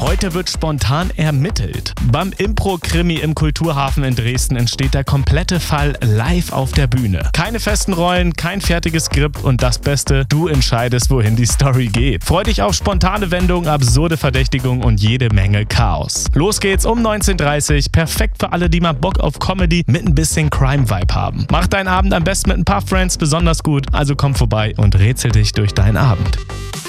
Heute wird spontan ermittelt. Beim Impro-Krimi im Kulturhafen in Dresden entsteht der komplette Fall live auf der Bühne. Keine festen Rollen, kein fertiges Skript und das Beste, du entscheidest, wohin die Story geht. Freu dich auf spontane Wendungen, absurde Verdächtigungen und jede Menge Chaos. Los geht's um 19:30 Uhr. Perfekt für alle, die mal Bock auf Comedy mit ein bisschen Crime-Vibe haben. Mach deinen Abend am besten mit ein paar Friends besonders gut, also komm vorbei und rätsel dich durch deinen Abend.